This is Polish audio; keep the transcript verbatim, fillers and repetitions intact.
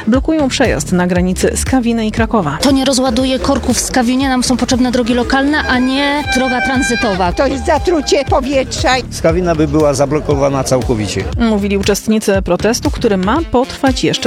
blokują przejazd na granicy Skawiny i Krakowa. To nie rozładuje korków w Skawinie, nam są potrzebne drogi lokalne, a nie droga tranzytowa. To jest zatrucie powietrza. Skawina by była zablokowana całkowicie. Mówili uczestnicy protestu, który ma potrwać jeszcze